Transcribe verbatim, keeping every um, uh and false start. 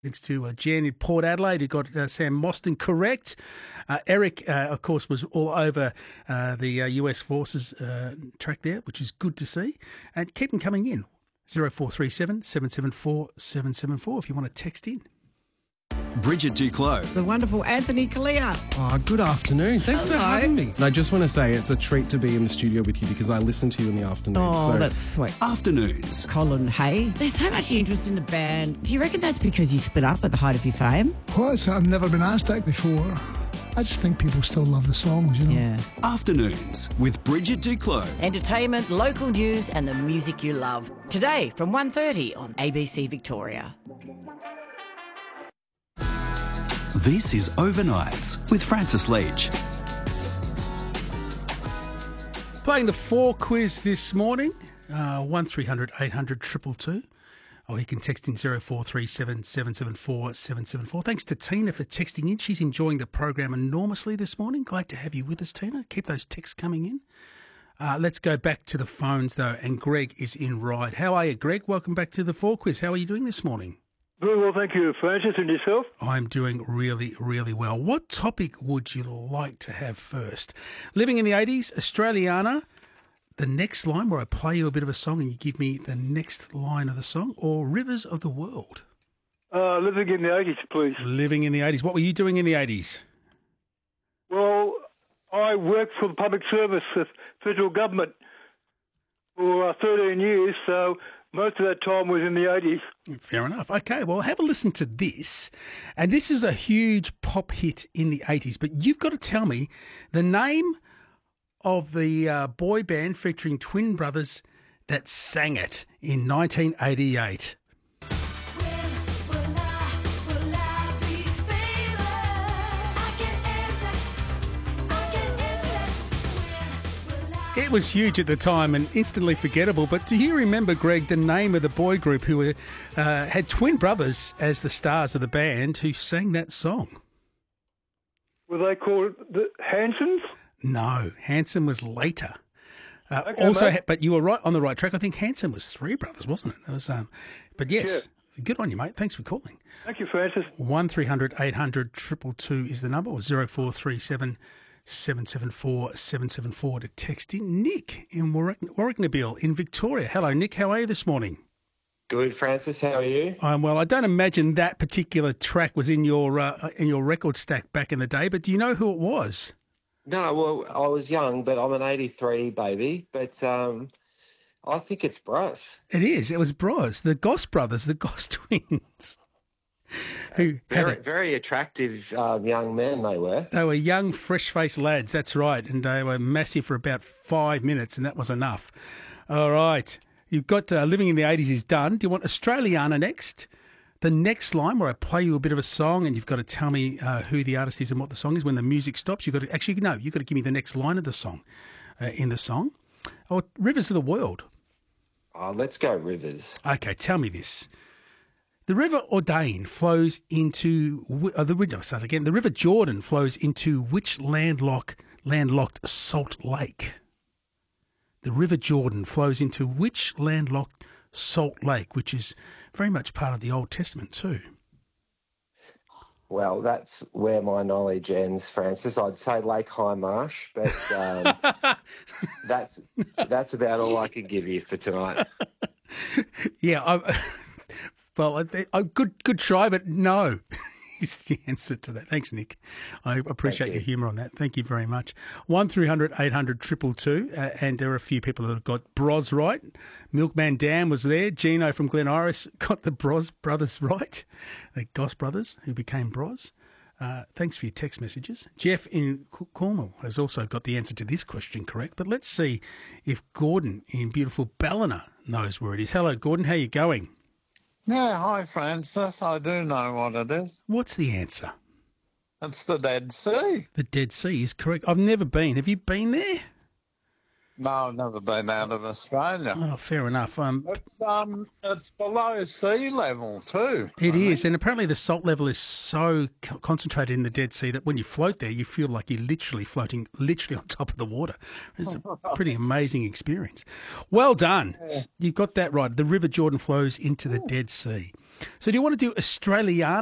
Thanks to uh, Jan in Port Adelaide, who got uh, Sam Mostyn correct. Uh, Eric, uh, of course, was all over uh, the uh, U S Forces uh, track there, which is good to see. And keep them coming in. zero four three seven, seven seven four, seven seven four if you want to text in. Bridget Duclos. The wonderful Anthony Kalia. Oh, good afternoon. Thanks Hello. for having me. And I just want to say it's a treat to be in the studio with you because I listen to you in the afternoon. Oh, so. that's sweet. Afternoons. Colin Hay. There's so much interest in the band. Do you reckon that's because you split up at the height of your fame? What? I've never been asked that before. I just think people still love the songs, you know. Yeah. Afternoons with Bridget Duclos. Entertainment, local news and the music you love. Today from one thirty on A B C Victoria. This is Overnights with Francis Leach. Playing the four quiz this morning, uh, one three hundred eight hundred two two two. Or you can text in zero four three seven, seven seven four, seven seven four. Thanks to Tina for texting in. She's enjoying the program enormously this morning. Glad to have you with us, Tina. Keep those texts coming in. Uh, let's go back to the phones, though, and Greg is in Ryde. How are you, Greg? Welcome back to the four quiz. How are you doing this morning? Very well, thank you, Francis, and yourself? I'm doing really, really well. What topic would you like to have first? Living in the eighties, Australiana, the next line where I play you a bit of a song and you give me the next line of the song, or Rivers of the World? Uh, living in the eighties, please. Living in the eighties. What were you doing in the eighties? Well, I worked for the public service, the federal government, for uh, thirteen years, so most of that time was in the eighties. Fair enough. Okay, well, have a listen to this. And this is a huge pop hit in the eighties, but you've got to tell me the name of the uh, boy band featuring twin brothers that sang it in nineteen eighty-eight. It was huge at the time and instantly forgettable, but do you remember, Greg, the name of the boy group who were, uh, had twin brothers as the stars of the band who sang that song? Were they called the Hansons? No, Hanson was later. Uh, Okay, also, mate. but you were right on the right track. I think Hanson was three brothers, wasn't it? That was, um, but yes, good on you, mate. Thanks for calling. Thank you, Francis. One three hundred eight hundred two two two is the number, or zero four three seven seven seven four seven seven four to text in. Nick in Warwick, Warwicknabeal in Victoria. Hello, Nick. How are you this morning? Good, Francis. How are you? I'm well. I don't imagine that particular track was in your uh, in your record stack back in the day, but do you know who it was? No, well, I was young, but I'm an eighty-three baby. But um, I think it's Bruce. It is. It was Bros, the Goss brothers, the Goss twins. Who had Very, it. very attractive um, young men they were. They were young, fresh-faced lads, that's right, and they were massive for about five minutes, and that was enough. All right, you've got uh, Living in the eighties is done. Do you want Australiana next? The next line where I play you a bit of a song and you've got to tell me uh, who the artist is and what the song is. When the music stops, you've got to, actually, no, you've got to give me the next line of the song, uh, in the song. Or Rivers of the World. Oh, let's go Rivers. Okay, tell me this. The River Ordain flows into, uh, the, no, start again. The River Jordan flows into which landlocked, landlocked Salt Lake? The River Jordan flows into which landlocked Salt Lake, which is very much part of the Old Testament too? Well, that's where my knowledge ends, Francis. I'd say Lake High Marsh, but um, that's that's about all I can give you for tonight. Yeah, I, well, I, I, good good try, but no is the answer to that. Thanks, Nick. I appreciate Thank your you. humour on that. Thank you very much. One three hundred eight hundred two two two, uh, and there are a few people that have got Bros right. Milkman Dan was there. Gino from Glen Iris got the Bros brothers right. The Goss brothers who became Bros. Uh, thanks for your text messages. Jeff in C- Cornwall has also got the answer to this question correct, but let's see if Gordon in beautiful Ballina knows where it is. Hello, Gordon. How you going? Yeah, hi, Francis. I do know what it is. What's the answer? It's the Dead Sea. The Dead Sea is correct. I've never been. Have you been there? No, I've never been out of Australia. Oh, fair enough. Um, It's um, it's below sea level too. it I is, think. and apparently the salt level is so co- concentrated in the Dead Sea that when you float there, you feel like you're literally floating, literally on top of the water. It's a pretty amazing experience. Well done. You got that right. The River Jordan flows into the Dead Sea. So do you want to do Australiana?